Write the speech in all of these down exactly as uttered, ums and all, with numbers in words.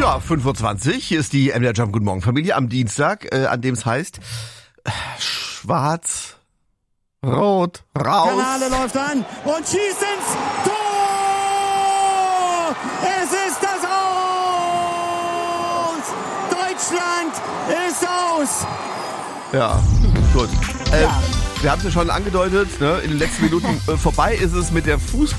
Ja, fünf Uhr zwanzig, hier ist die M D R Jump Guten Morgen Familie am Dienstag, äh, an dem es heißt äh, Schwarz, Rot, raus. Kanale läuft an und schießt ins Tor! Es ist das Aus! Deutschland ist aus! Ja, gut. Äh, ja. Wir haben es ja schon angedeutet, ne? In den letzten Minuten äh, vorbei ist es mit der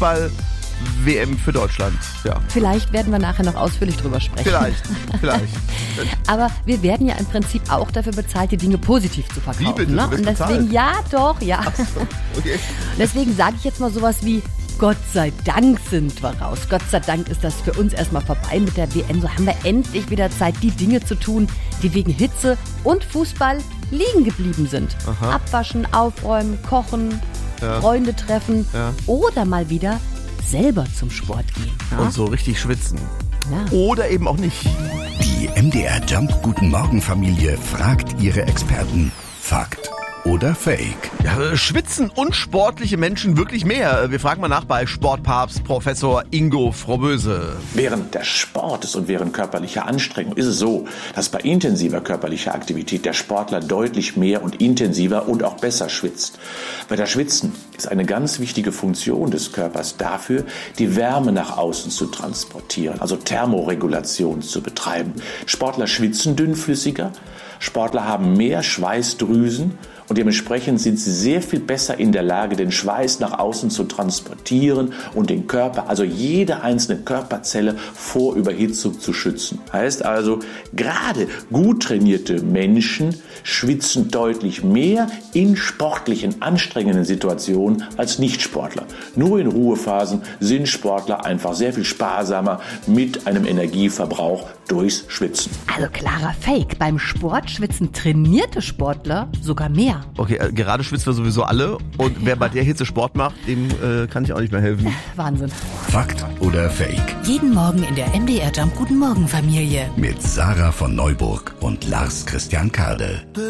Fußball-W M für Deutschland. Ja. Vielleicht werden wir nachher noch ausführlich drüber sprechen. Vielleicht, vielleicht. Aber wir werden ja im Prinzip auch dafür bezahlt, die Dinge positiv zu verkaufen. Wie bitte? Ne? Du wirst Und deswegen, bezahlt? ja doch, ja. Ach so, okay. Deswegen sage ich jetzt mal sowas wie, Gott sei Dank sind wir raus. Gott sei Dank ist das für uns erstmal vorbei mit der W M. So haben wir endlich wieder Zeit, die Dinge zu tun, die wegen Hitze und Fußball liegen geblieben sind. Aha. Abwaschen, aufräumen, kochen, Ja. Freunde treffen Ja. oder mal wieder selber zum Sport gehen. Ja? Und so richtig schwitzen. Ja. Oder eben auch nicht. Die M D R Jump Guten Morgen Familie fragt ihre Experten. Fakt oder Fake? Ja, äh, schwitzen unsportliche Menschen wirklich mehr? Wir fragen mal nach bei Sportpapst Professor Ingo Froboese. Während des Sportes und während körperlicher Anstrengung ist es so, dass bei intensiver körperlicher Aktivität der Sportler deutlich mehr und intensiver und auch besser schwitzt. Bei der Schwitzen ist eine ganz wichtige Funktion des Körpers dafür, die Wärme nach außen zu transportieren, also Thermoregulation zu betreiben. Sportler schwitzen dünnflüssiger, Sportler haben mehr Schweißdrüsen und dementsprechend sind sie sehr viel besser in der Lage, den Schweiß nach außen zu transportieren und den Körper, also jede einzelne Körperzelle vor Überhitzung zu schützen. Heißt also, gerade gut trainierte Menschen schwitzen deutlich mehr in sportlichen, anstrengenden Situationen als Nichtsportler. Nur in Ruhephasen sind Sportler einfach sehr viel sparsamer mit einem Energieverbrauch durchs Schwitzen. Also klarer Fake. Beim Sport schwitzen trainierte Sportler sogar mehr. Okay, äh, gerade schwitzen wir sowieso alle. Und wer bei der Hitze Sport macht, dem äh, kann ich auch nicht mehr helfen. Wahnsinn. Fakt oder Fake? Jeden Morgen in der M D R Jump Guten Morgen Familie. Mit Sarah von Neuburg und Lars Christian Kade.